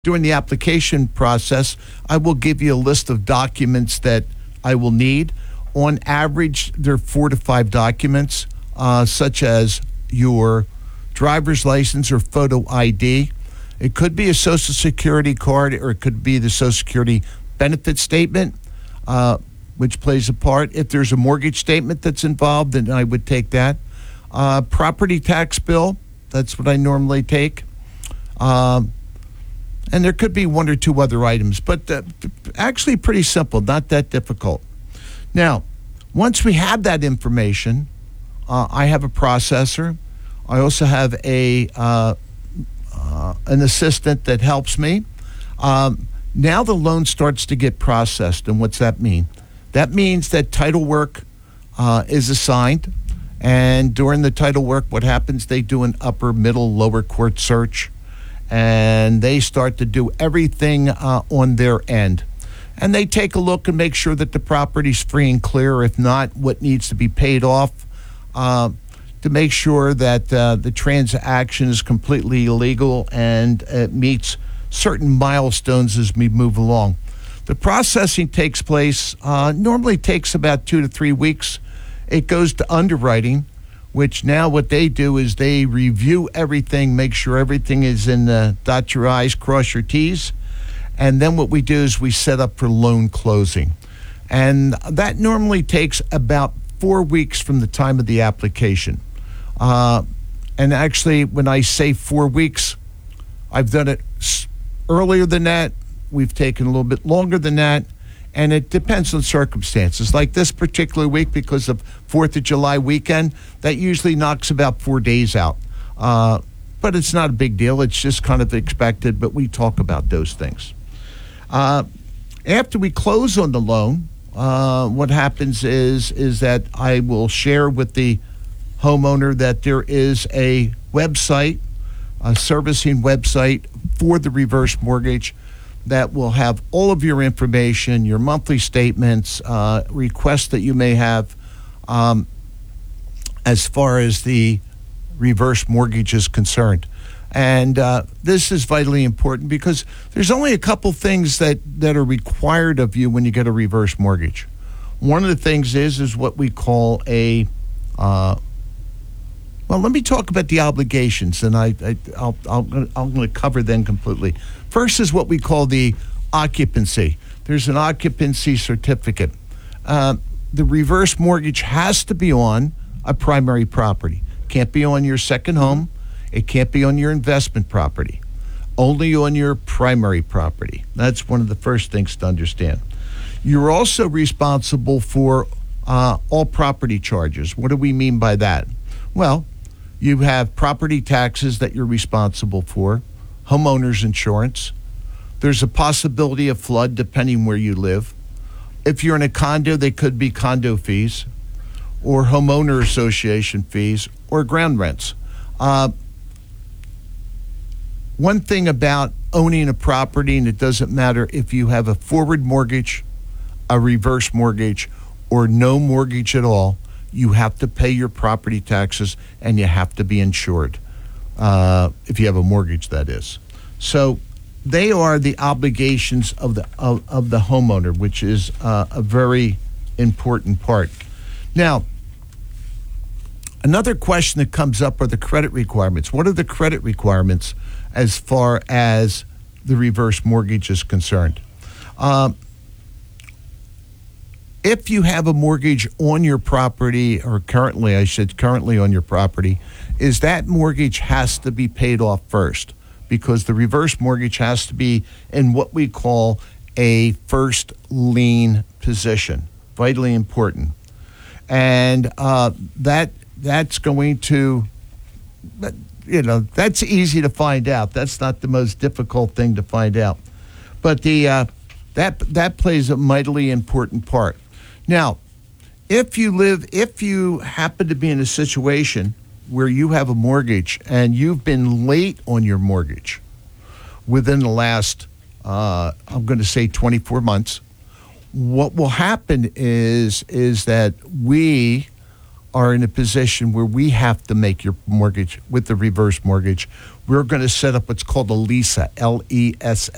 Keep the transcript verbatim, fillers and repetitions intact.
During the application process, I will give you a list of documents that I will need. On average, there are four to five documents, uh, such as your driver's license or photo I D. It could be a Social Security card, or it could be the Social Security benefit statement, uh, which plays a part. If there's a mortgage statement that's involved, then I would take that. Uh, property tax bill, that's what I normally take. Um, and there could be one or two other items, but uh, actually pretty simple, not that difficult. Now, once we have that information, uh, I have a processor. I also have a uh, uh, an assistant that helps me. Um, now the loan starts to get processed, and what's that mean? That means that title work uh, is assigned, and during the title work, what happens? They do an upper, middle, lower court search, and they start to do everything uh, on their end. And they take a look and make sure that the property's free and clear, if not, what needs to be paid off, uh, to make sure that uh, the transaction is completely legal and it meets certain milestones as we move along. The processing takes place, uh, normally takes about two to three weeks. It goes to underwriting, which now what they do is they review everything, make sure everything is in the dot your I's, cross your T's. And then what we do is we set up for loan closing. And that normally takes about four weeks from the time of the application. Uh, and actually, when I say four weeks, I've done it earlier than that. We've taken a little bit longer than that. And it depends on circumstances. Like this particular week, because of fourth of July weekend, that usually knocks about four days out. Uh, but it's not a big deal. It's just kind of expected, but we talk about those things. Uh, after we close on the loan, uh, what happens is is that I will share with the homeowner that there is a website, a servicing website for the reverse mortgage that will have all of your information, your monthly statements, uh, requests that you may have um, as far as the reverse mortgage is concerned. And uh, this is vitally important because there's only a couple things that, that are required of you when you get a reverse mortgage. One of the things is is what we call a, uh, well, let me talk about the obligations, and I, I, I'll, I'll, I'm going to cover them completely. First is what we call the occupancy. There's an occupancy certificate. Uh, the reverse mortgage has to be on a primary property. Can't be on your second home. It can't be on your investment property, only on your primary property. That's one of the first things to understand. You're also responsible for uh, all property charges. What do we mean by that? Well, you have property taxes that you're responsible for, homeowners insurance. There's a possibility of flood depending where you live. If you're in a condo, they could be condo fees or homeowner association fees or ground rents. Uh, One thing about owning a property, and it doesn't matter if you have a forward mortgage, a reverse mortgage, or no mortgage at all, you have to pay your property taxes and you have to be insured, uh, if you have a mortgage, that is. So they are the obligations of the of, of the homeowner, which is uh, a very important part. Now, another question that comes up are the credit requirements. What are the credit requirements as far as the reverse mortgage is concerned? Um, if you have a mortgage on your property, or currently, I said currently on your property, is that mortgage has to be paid off first, because the reverse mortgage has to be in what we call a first lien position. Vitally important. And uh, that that's going to... You know, that's easy to find out. That's not the most difficult thing to find out. But the uh, that that plays a mightily important part. Now, if you live, if you happen to be in a situation where you have a mortgage and you've been late on your mortgage within the last, uh, I'm going to say twenty-four months, what will happen is is that we are in a position where we have to make your mortgage with the reverse mortgage. We're going to set up what's called a LESA, L E S